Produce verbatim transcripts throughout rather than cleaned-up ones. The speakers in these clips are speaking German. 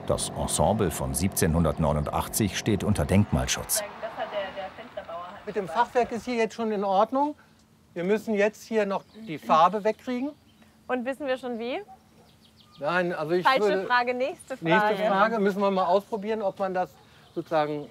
Das Ensemble von siebzehnhundertneunundachtzig steht unter Denkmalschutz. Mit dem Fachwerk ist hier jetzt schon in Ordnung. Wir müssen jetzt hier noch die Farbe wegkriegen. Und wissen wir schon wie? Nein, also ich Falsche würde, Frage, nächste Frage. Nächste Frage, müssen wir mal ausprobieren, ob man das sozusagen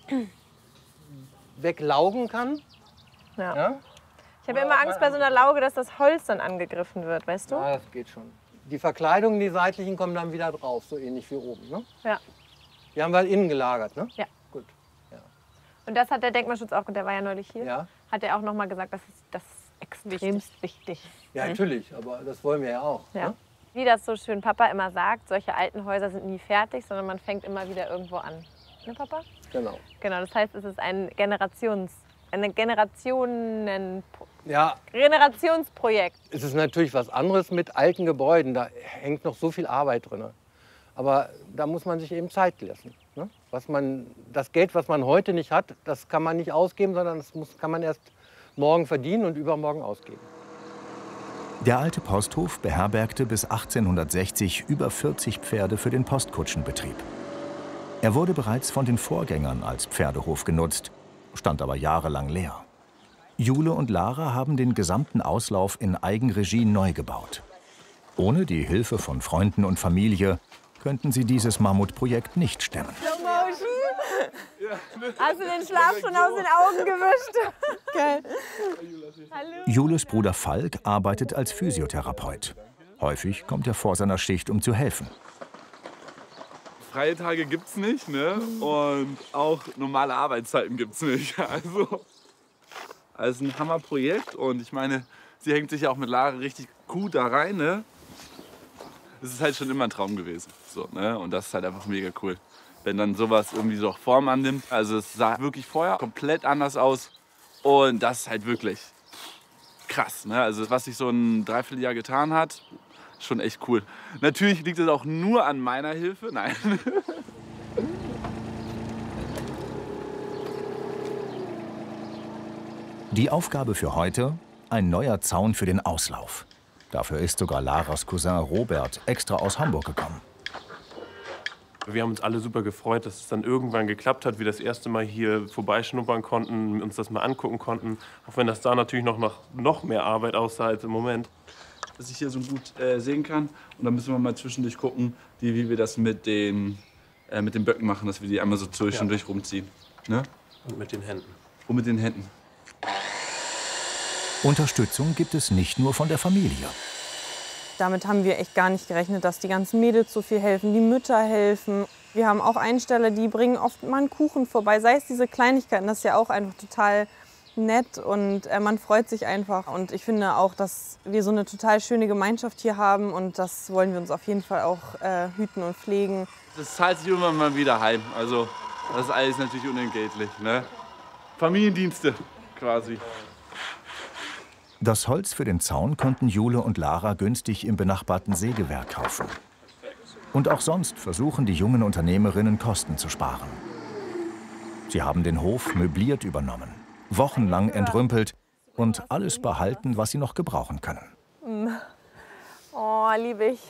weglaugen kann. Ja. Ja? Ich habe immer Angst bei so einer Lauge, dass das Holz dann angegriffen wird, weißt du? Ja, das geht schon. Die Verkleidungen, die seitlichen, kommen dann wieder drauf, so ähnlich wie oben. Ne? Ja. Die haben wir innen gelagert, ne? Ja. Gut. Ja. Und das hat der Denkmalschutz auch, der war ja neulich hier, Ja. hat er auch noch mal gesagt, das ist, das ist extremst wichtig. Ja, Mhm. natürlich, aber das wollen wir ja auch. Ja. Ne? Wie das so schön Papa immer sagt, solche alten Häuser sind nie fertig, sondern man fängt immer wieder irgendwo an. Ne, Papa? Genau. Genau, das heißt, es ist ein Generations, eine Generationen, Ja, Generationsprojekt. es ist natürlich was anderes mit alten Gebäuden. Da hängt noch so viel Arbeit drin. Aber da muss man sich eben Zeit lassen. Ne? Was man, das Geld, was man heute nicht hat, das kann man nicht ausgeben, sondern das muss, kann man erst morgen verdienen und übermorgen ausgeben. Der alte Posthof beherbergte bis achtzehnhundertsechzig über vierzig Pferde für den Postkutschenbetrieb. Er wurde bereits von den Vorgängern als Pferdehof genutzt, stand aber jahrelang leer. Jule und Lara haben den gesamten Auslauf in Eigenregie neu gebaut. Ohne die Hilfe von Freunden und Familie könnten sie dieses Mammutprojekt nicht stemmen. Hast du den Schlaf schon aus den Augen gewischt? Geil. Hallo. Jules Bruder Falk arbeitet als Physiotherapeut. Häufig kommt er vor seiner Schicht, um zu helfen. Freie Tage gibt's nicht, ne? Und auch normale Arbeitszeiten gibt's nicht. Also, also ein Hammerprojekt und ich meine, sie hängt sich ja auch mit Lara richtig gut da rein, ne? Das ist halt schon immer ein Traum gewesen, so, ne? Und das ist halt einfach mega cool, wenn dann sowas irgendwie so auch Form annimmt. Also es sah wirklich vorher komplett anders aus und das ist halt wirklich krass, ne? Also was sich so ein Dreivierteljahr getan hat, schon echt cool. Natürlich liegt es auch nur an meiner Hilfe, nein. Die Aufgabe für heute: ein neuer Zaun für den Auslauf. Dafür ist sogar Laras Cousin Robert extra aus Hamburg gekommen. Wir haben uns alle super gefreut, dass es dann irgendwann geklappt hat, wir das erste Mal hier vorbeischnuppern konnten, uns das mal angucken konnten. Auch wenn das da natürlich noch, noch, noch mehr Arbeit aussah als im Moment. Dass ich hier so gut äh, sehen kann. Und dann müssen wir mal zwischendurch gucken, wie, wie wir das mit den, äh, mit den Böcken machen, dass wir die einmal so zwischendurch ja. rumziehen. Ne? Und mit den Händen. Und mit den Händen. Unterstützung gibt es nicht nur von der Familie. Damit haben wir echt gar nicht gerechnet, dass die ganzen Mädels so viel helfen, die Mütter helfen. Wir haben auch Einsteller, die bringen oft mal einen Kuchen vorbei, sei es diese Kleinigkeiten, das ist ja auch einfach total nett und äh, man freut sich einfach. Und ich finde auch, dass wir so eine total schöne Gemeinschaft hier haben und das wollen wir uns auf jeden Fall auch äh, hüten und pflegen. Das zahlt sich irgendwann mal wieder heim, also das ist alles natürlich unentgeltlich, ne? Familiendienste quasi. Das Holz für den Zaun konnten Jule und Lara günstig im benachbarten Sägewerk kaufen. Und auch sonst versuchen die jungen Unternehmerinnen, Kosten zu sparen. Sie haben den Hof möbliert übernommen, wochenlang entrümpelt und alles behalten, was sie noch gebrauchen können. Oh, liebe ich.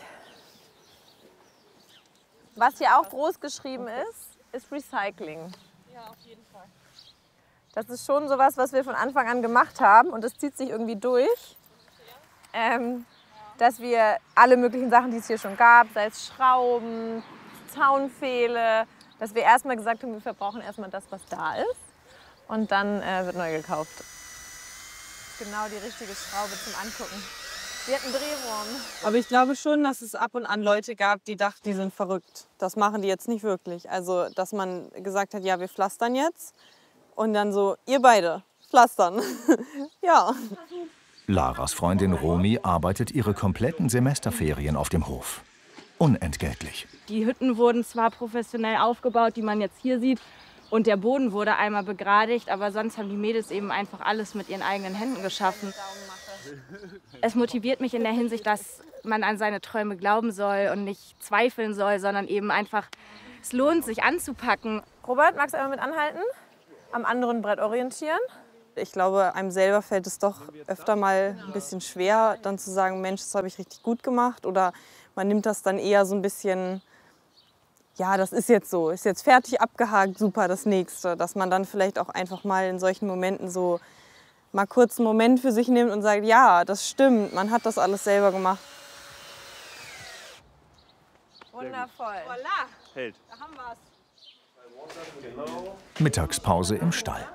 Was hier auch groß geschrieben ist, ist Recycling. Ja, auf jeden Fall. Das ist schon sowas, was wir von Anfang an gemacht haben und das zieht sich irgendwie durch. Ähm, dass wir alle möglichen Sachen, die es hier schon gab, sei es Schrauben, Zaunpfähle, dass wir erstmal gesagt haben, wir verbrauchen erstmal das, was da ist und dann äh, wird neu gekauft. Genau die richtige Schraube zum Angucken. Die hat einen Drehwurm. Aber ich glaube schon, dass es ab und an Leute gab, die dachten, die sind verrückt. Das machen die jetzt nicht wirklich. Also, dass man gesagt hat, ja, wir pflastern jetzt. Und dann so, ihr beide, pflastern. Ja. Laras Freundin Romy arbeitet ihre kompletten Semesterferien auf dem Hof. Unentgeltlich. Die Hütten wurden zwar professionell aufgebaut, die man jetzt hier sieht. Und der Boden wurde einmal begradigt, aber sonst haben die Mädels eben einfach alles mit ihren eigenen Händen geschaffen. Es motiviert mich in der Hinsicht, dass man an seine Träume glauben soll und nicht zweifeln soll, sondern eben einfach, es lohnt sich anzupacken. Robert, magst du einmal mit anhalten? Am anderen Brett orientieren? Ich glaube, einem selber fällt es doch öfter mal ein bisschen schwer, dann zu sagen, Mensch, das habe ich richtig gut gemacht. Oder man nimmt das dann eher so ein bisschen ja, das ist jetzt so, ist jetzt fertig, abgehakt, super, das Nächste. Dass man dann vielleicht auch einfach mal in solchen Momenten so mal kurz einen Moment für sich nimmt und sagt, ja, das stimmt, man hat das alles selber gemacht. Wundervoll. Voilà. Hält. Da haben wir's. Mittagspause im Stall.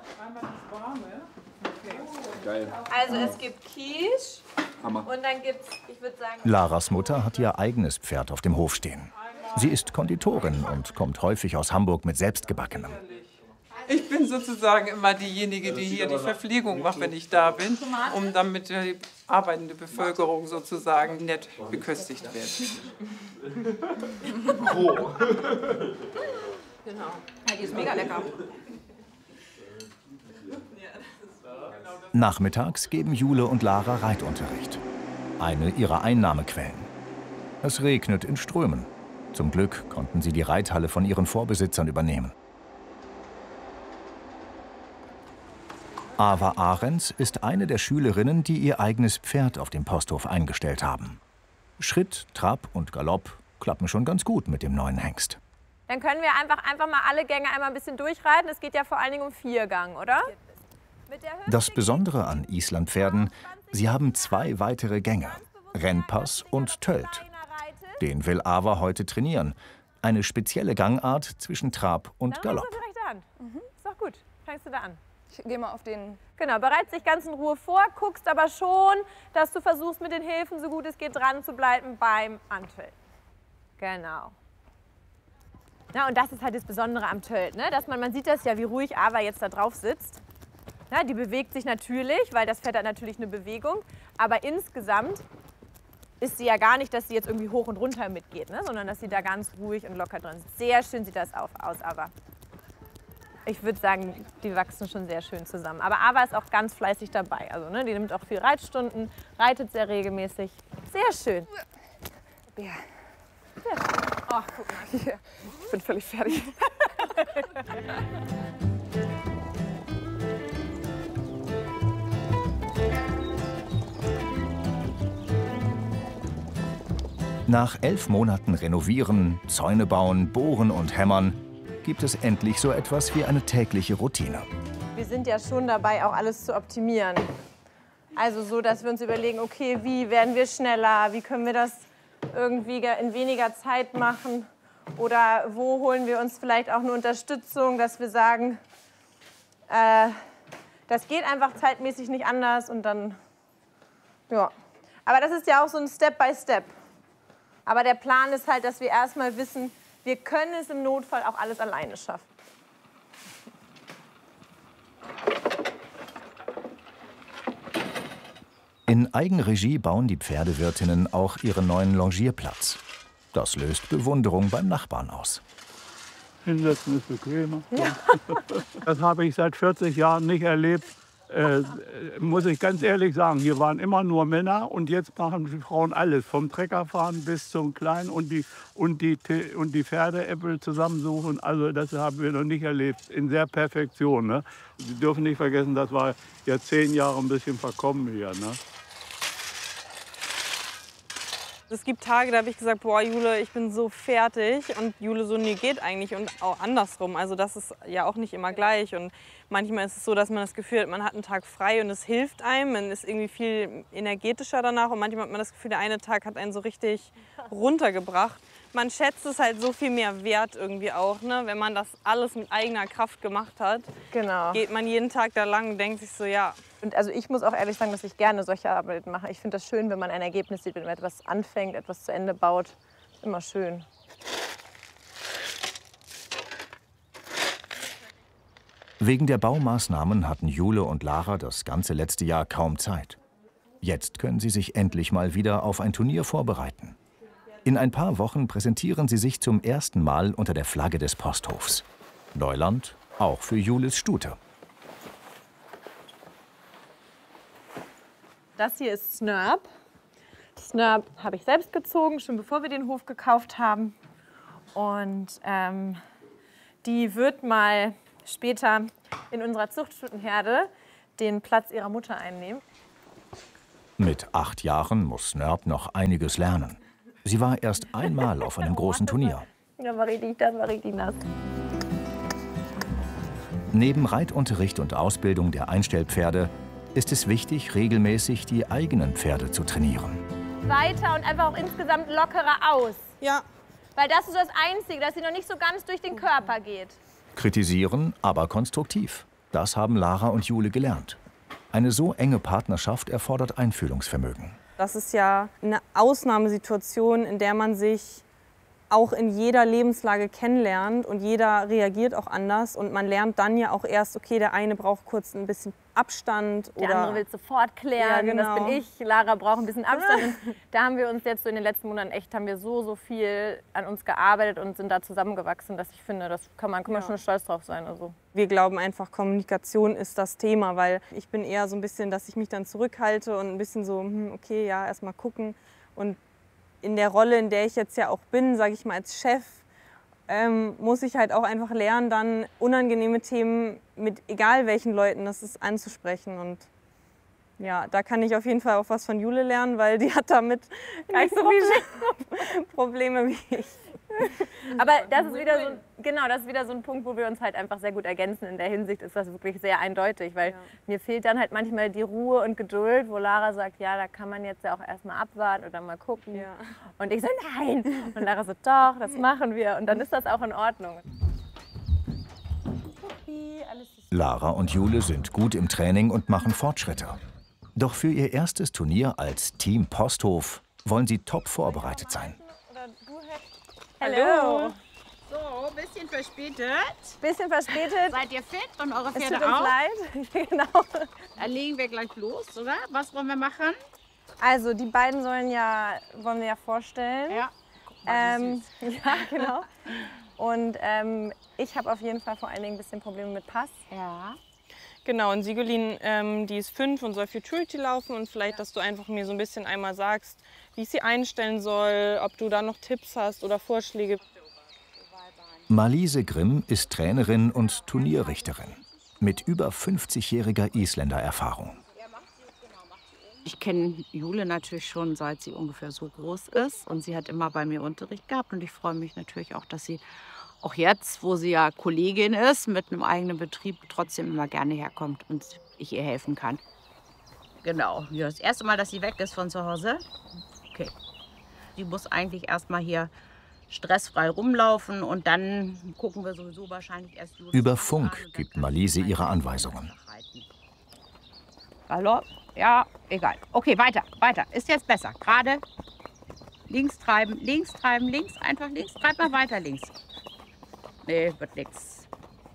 Geil. Also es gibt Quiche Hammer. und dann gibt's, ich würde sagen, Laras Mutter hat ihr eigenes Pferd auf dem Hof stehen. Sie ist Konditorin und kommt häufig aus Hamburg mit Selbstgebackenem. Ich bin sozusagen immer diejenige, die hier die Verpflegung macht, wenn ich da bin, um damit die arbeitende Bevölkerung sozusagen nett beköstigt wird. genau. Ja, die ist mega lecker. Nachmittags geben Jule und Lara Reitunterricht. Eine ihrer Einnahmequellen. Es regnet in Strömen. Zum Glück konnten sie die Reithalle von ihren Vorbesitzern übernehmen. Ava Ahrens ist eine der Schülerinnen, die ihr eigenes Pferd auf dem Posthof eingestellt haben. Schritt, Trab und Galopp klappen schon ganz gut mit dem neuen Hengst. Dann können wir einfach, einfach mal alle Gänge einmal ein bisschen durchreiten. Es geht ja vor allen Dingen um Viergang, oder? Das Besondere an Islandpferden, sie haben zwei weitere Gänge, Rennpass und Tölt. Den will Ava heute trainieren. Eine spezielle Gangart zwischen Trab und Dann Galopp. fängst du direkt an. Mhm. Ist doch gut. Fängst du da an. Ich gehe mal auf den... Genau, bereitest dich ganz in Ruhe vor, guckst aber schon, dass du versuchst, mit den Hilfen, so gut es geht, dran zu bleiben beim Antölt. Genau. Ja, und das ist halt das Besondere am Tölt, ne? Dass man, man sieht das ja, wie ruhig Ava jetzt da drauf sitzt. Ja, die bewegt sich natürlich, weil das Pferd hat natürlich eine Bewegung. Aber insgesamt ist sie ja gar nicht, dass sie jetzt irgendwie hoch und runter mitgeht, ne? Sondern dass sie da ganz ruhig und locker drin ist. Sehr schön sieht das auf, aus, Ava. Ich würde sagen, die wachsen schon sehr schön zusammen. Aber Ava ist auch ganz fleißig dabei. Also, ne, die nimmt auch viel Reitstunden, reitet sehr regelmäßig. Sehr schön. Ja. Sehr schön. Oh, guck mal. Ja. Ich bin völlig fertig. Nach elf Monaten Renovieren, Zäune bauen, bohren und hämmern, gibt es endlich so etwas wie eine tägliche Routine. Wir sind ja schon dabei, auch alles zu optimieren. Also so, dass wir uns überlegen, okay, wie werden wir schneller, wie können wir das irgendwie in weniger Zeit machen oder wo holen wir uns vielleicht auch eine Unterstützung, dass wir sagen, äh, das geht einfach zeitmäßig nicht anders und dann, ja. Aber das ist ja auch so ein Step by Step. Aber der Plan ist halt, dass wir erstmal wissen, wir können es im Notfall auch alles alleine schaffen. In Eigenregie bauen die Pferdewirtinnen auch ihren neuen Longierplatz. Das löst Bewunderung beim Nachbarn aus. Hinsetzen ist bequemer. Ja. Das habe ich seit vierzig Jahren nicht erlebt. Äh, muss ich ganz ehrlich sagen, hier waren immer nur Männer und jetzt machen die Frauen alles, vom Treckerfahren bis zum Kleinen und die, und die, und die Pferdeäppel zusammensuchen. Also das haben wir noch nicht erlebt, in der Perfektion. Ne? Sie dürfen nicht vergessen, das war ja zehn Jahre ein bisschen verkommen hier. Ne? Es gibt Tage, da habe ich gesagt, boah Jule, ich bin so fertig. Und Jule so, nee, geht eigentlich. Und auch andersrum. Also das ist ja auch nicht immer gleich. Und manchmal ist es so, dass man das Gefühl hat, man hat einen Tag frei und es hilft einem. Man ist irgendwie viel energetischer danach. Und manchmal hat man das Gefühl, der eine Tag hat einen so richtig runtergebracht. Man schätzt es halt so viel mehr wert irgendwie auch, ne? Wenn man das alles mit eigener Kraft gemacht hat. Genau. Geht man jeden Tag da lang und denkt sich so, ja. Und also ich muss auch ehrlich sagen, dass ich gerne solche Arbeit mache. Ich finde das schön, wenn man ein Ergebnis sieht, wenn man etwas anfängt, etwas zu Ende baut. Immer schön. Wegen der Baumaßnahmen hatten Jule und Lara das ganze letzte Jahr kaum Zeit. Jetzt können sie sich endlich mal wieder auf ein Turnier vorbereiten. In ein paar Wochen präsentieren sie sich zum ersten Mal unter der Flagge des Posthofs. Neuland auch für Jules Stute. Das hier ist Snurp. Snurp habe ich selbst gezogen, schon bevor wir den Hof gekauft haben. Und ähm, die wird mal später in unserer Zuchtstutenherde den Platz ihrer Mutter einnehmen. Mit acht Jahren muss Snurp noch einiges lernen. Sie war erst einmal auf einem großen Turnier. Das war richtig, das war richtig nass. Neben Reitunterricht und Ausbildung der Einstellpferde ist es wichtig, regelmäßig die eigenen Pferde zu trainieren. Weiter und einfach auch insgesamt lockerer aus. Ja. Weil das ist das Einzige, dass sie noch nicht so ganz durch den Körper geht. Kritisieren, aber konstruktiv. Das haben Lara und Jule gelernt. Eine so enge Partnerschaft erfordert Einfühlungsvermögen. Das ist ja eine Ausnahmesituation, in der man sich auch in jeder Lebenslage kennenlernt und jeder reagiert auch anders. Und man lernt dann ja auch erst, okay, der eine braucht kurz ein bisschen Abstand. Der oder andere will sofort klären, ja, genau. Das bin ich. Lara braucht ein bisschen Abstand. Und da haben wir uns jetzt so in den letzten Monaten echt, haben wir so, so viel an uns gearbeitet und sind da zusammengewachsen, dass ich finde, das kann man, kann man Ja. schon stolz drauf sein. Also. Wir glauben einfach, Kommunikation ist das Thema, weil ich bin eher so ein bisschen, dass ich mich dann zurückhalte und ein bisschen so, hm, okay, ja, erst mal gucken. Und in der Rolle, in der ich jetzt ja auch bin, sage ich mal als Chef, ähm, muss ich halt auch einfach lernen, dann unangenehme Themen mit egal welchen Leuten das ist anzusprechen. Und ja, da kann ich auf jeden Fall auch was von Jule lernen, weil die hat damit nicht so viele Probleme wie ich. Aber das ist wieder so, genau, das ist wieder so ein Punkt, wo wir uns halt einfach sehr gut ergänzen. In der Hinsicht ist das wirklich sehr eindeutig, weil ja. mir fehlt dann halt manchmal die Ruhe und Geduld, wo Lara sagt, ja, da kann man jetzt ja auch erstmal abwarten oder mal gucken. Ja. Und ich so, nein. Und Lara so, doch, das machen wir. Und dann ist das auch in Ordnung. Lara und Jule sind gut im Training und machen Fortschritte. Doch für ihr erstes Turnier als Team Posthof wollen sie top vorbereitet sein. Hallo. So, ein bisschen verspätet. Bisschen verspätet. Seid ihr fit und eure Es Pferde tut uns auch? leid. Genau. Dann legen wir gleich los, oder? Was wollen wir machen? Also die beiden sollen ja, wollen wir ja vorstellen. Ja. Ähm, ja, genau. Und ähm, ich habe auf jeden Fall vor allen Dingen ein bisschen Probleme mit Pass. Ja. Genau, und Sigolin, ähm, die ist fünf und soll Futurity laufen. Und vielleicht, dass du einfach mir so ein bisschen einmal sagst, wie ich sie einstellen soll, ob du da noch Tipps hast oder Vorschläge. Marliese Grimm ist Trainerin und Turnierrichterin mit über fünfzigjähriger Isländer-Erfahrung. Ich kenne Jule natürlich schon, seit sie ungefähr so groß ist. Und sie hat immer bei mir Unterricht gehabt. Und ich freue mich natürlich auch, dass sie auch jetzt, wo sie ja Kollegin ist, mit einem eigenen Betrieb, trotzdem immer gerne herkommt und ich ihr helfen kann. Genau, ja, das erste Mal, dass sie weg ist von zu Hause. Okay. Die muss eigentlich erst mal hier stressfrei rumlaufen und dann gucken wir sowieso wahrscheinlich erst... Jule Über Funk gibt Marliese ihre Anweisungen. Galopp, ja, egal. Okay, weiter, weiter. Ist jetzt besser. Gerade links treiben, links treiben, links, einfach links. Treib mal weiter links. Nee, wird nichts.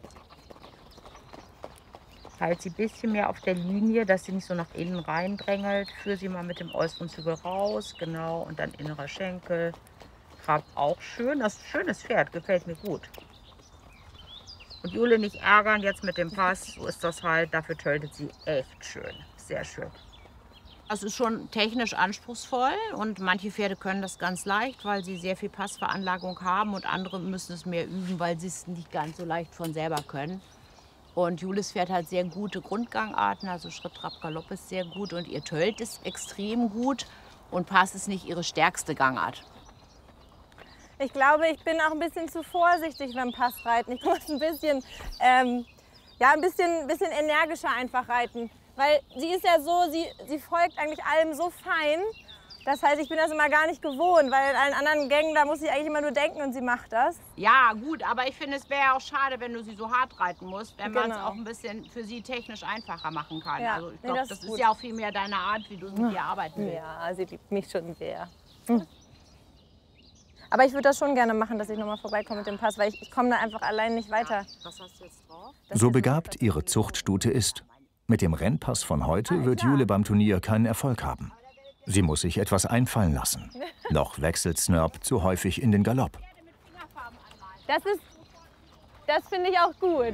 Halt sie ein bisschen mehr auf der Linie, dass sie nicht so nach innen reindrängelt. Führ sie mal mit dem äußeren Zügel raus, genau. Und dann innerer Schenkel. Trab auch schön. Das ist ein schönes Pferd, gefällt mir gut. Und Jule nicht ärgern jetzt mit dem Pass. So ist das halt. Dafür töltet sie echt schön. Sehr schön. Das ist schon technisch anspruchsvoll und manche Pferde können das ganz leicht, weil sie sehr viel Passveranlagung haben und andere müssen es mehr üben, weil sie es nicht ganz so leicht von selber können. Und Jules Pferd hat sehr gute Grundgangarten, also Schritt, Trab, Galopp ist sehr gut und ihr Tölt ist extrem gut und Pass ist nicht ihre stärkste Gangart. Ich glaube, ich bin auch ein bisschen zu vorsichtig beim Passreiten. Ich muss ein bisschen, ähm, ja, ein bisschen, bisschen energischer einfach reiten. Weil sie ist ja so, sie, sie folgt eigentlich allem so fein. Das heißt, ich bin das immer gar nicht gewohnt, weil in allen anderen Gängen, da muss ich eigentlich immer nur denken und sie macht das. Ja, gut, aber ich finde, es wäre ja auch schade, wenn du sie so hart reiten musst, wenn man es Genau. auch ein bisschen für sie technisch einfacher machen kann. Ja, Also ich nee, glaube, das das, ist ist gut. ja auch viel mehr deine Art, wie du mit ihr arbeiten willst. Ja, sie liebt mich schon sehr. Hm. Aber ich würde das schon gerne machen, dass ich noch mal vorbeikomme mit dem Pass, weil ich, ich komme da einfach allein nicht weiter. Was hast du jetzt drauf? So begabt ihre Zuchtstute ist. Mit dem Rennpass von heute wird Jule beim Turnier keinen Erfolg haben. Sie muss sich etwas einfallen lassen. Noch wechselt Snurp zu häufig in den Galopp. Das ist, das finde ich auch gut.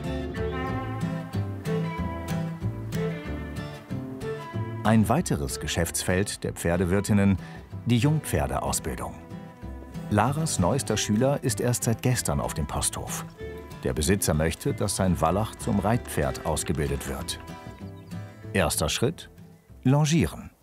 Ein weiteres Geschäftsfeld der Pferdewirtinnen, die Jungpferdeausbildung. Laras neuester Schüler ist erst seit gestern auf dem Posthof. Der Besitzer möchte, dass sein Wallach zum Reitpferd ausgebildet wird. Erster Schritt: Longieren.